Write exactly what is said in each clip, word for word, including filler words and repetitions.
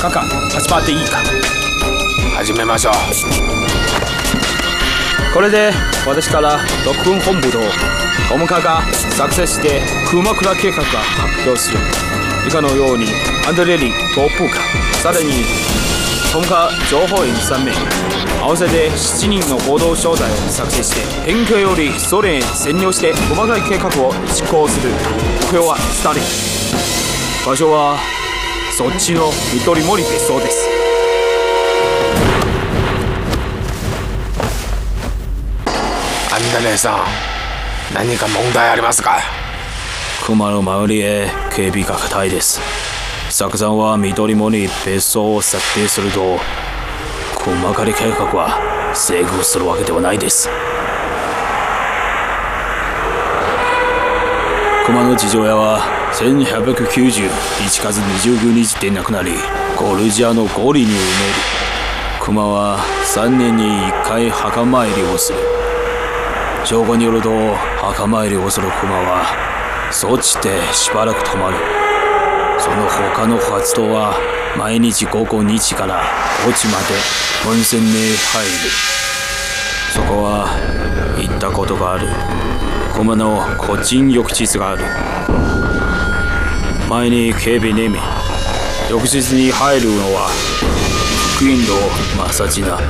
カカ始まっていいか。 始めましょう。 これで私から特訓本部とトムカが作成して熊倉計画が発表する。以下のようにアンドレリトップカ、さらにトムカ情報員さんめい、合わせてしちにんの合同招待を作成して辺境よりソ連へ潜入して熊倉計画を実行する。目標はスターリン、場所はそっちの見取り森別荘です。 アンドレさん、何か問題ありますか？ 熊の周りへ警備が固いです。作戦は見取り森別荘を設定すると熊狩り計画は成功するわけではないです。熊の父親はせんはっぴゃくきゅうじゅういちがつにじゅうくにちで亡くなり、ゴルジアのゴリに埋める。熊はさんねんにいっかい墓参りをする。証拠によると墓参りをする熊はそっちでしばらく止まる。その他の活動は毎日午後にじからごじまで温泉に入る。そこは行ったことがある熊の個人浴室がある。前に警備に見、浴室に入るのは福音のマッサージな。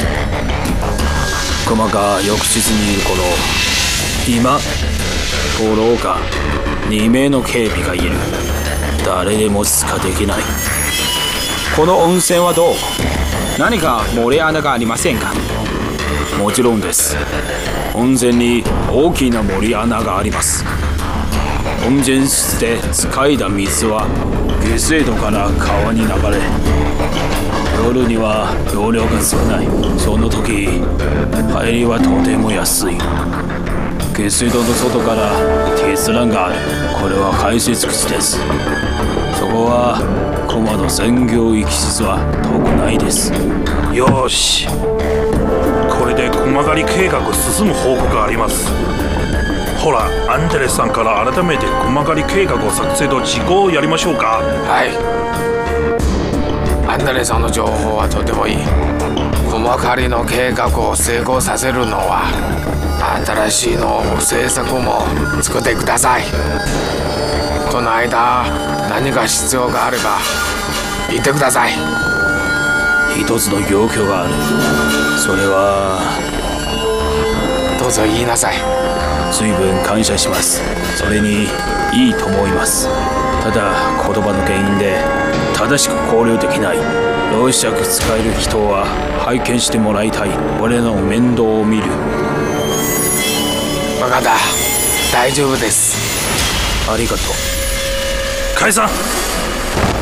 熊が浴室にいる頃、今フォローがにめいの警備がいる。誰でも通過できない。この温泉はどう？何か漏れ穴がありませんか？もちろんです。温泉に大きな漏れ穴があります。温泉室で使いだ水は下水道から川に流れ、夜には容量が少ない。その時入りはとても安い。下水道の外から鉄欄がある。これは排泄口です。そこは熊の専業行き室は遠くないです。 よし、これで熊狩り計画進む報告があります。ほら、アンデレスさんから改めて熊狩り計画を作成と実行をやりましょうか。 はい、アンドレさんの情報はとてもいい。熊狩りの計画を成功させるのは新しいの政策も作ってください。その間何か必要があれば言ってください。 一つの要求がある。それはどうぞ言いなさい。 随分感謝します。それにいいと思います。ただ言葉の原因で正しく考慮できない。ロシア語使える人は拝見してもらいたい。俺の面倒を見る。 分かった、大丈夫です。 ありがとう。 解散。